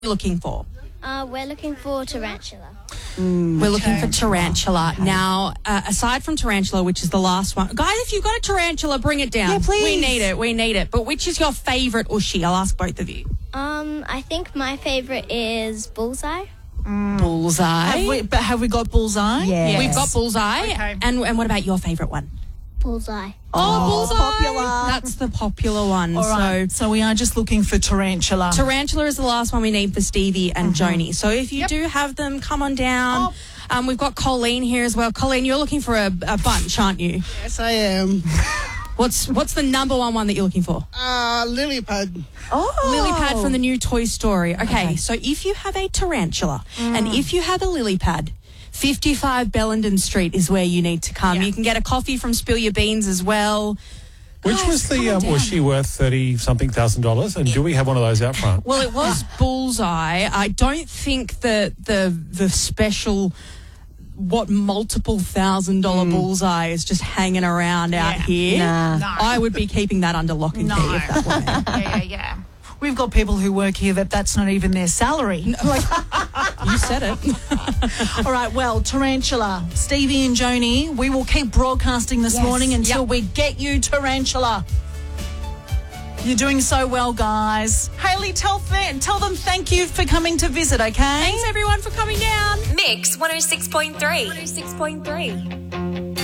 looking for? We're looking for tarantula. We're looking for tarantula. Okay. Now, aside from tarantula, which is the last one. Guys, if you've got a tarantula, bring it down. Yeah, please. We need it. But which is your favourite Ushi? I'll ask both of you. I think my favourite is bullseye. Bullseye. Have we got bullseye? Yes. We've got bullseye. Okay. And what about your favourite one? Bullseye. Oh, bullseye. Popular. That's the popular one. All right. So we are just looking for tarantula. Tarantula is the last one we need for Stevie and Joni. So if you do have them, come on down. We've got Colleen here as well. Colleen, you're looking for a bunch, aren't you? Yes, I am. What's the number one that you're looking for? Lily pad. Lily pad from the new Toy Story. Okay. So if you have a tarantula and if you have a lily pad, 55 Bellenden Street is where you need to come. Yeah. You can get a coffee from Spill Your Beans as well. Which was she worth $30,000? And do we have one of those out front? Well, it was bullseye. I don't think the special multiple $1,000 bullseye is just hanging around out here. Nah. No. I would be keeping that under lock and key if that were me. Yeah. We've got people who work here that's not even their salary. You said it. All right, well, tarantula. Stevie and Joni, we will keep broadcasting this morning until we get you tarantula. You're doing so well, guys. Hayley, tell them thank you for coming to visit, okay? Thanks, everyone, for coming down. Mix 106.3. 106.3.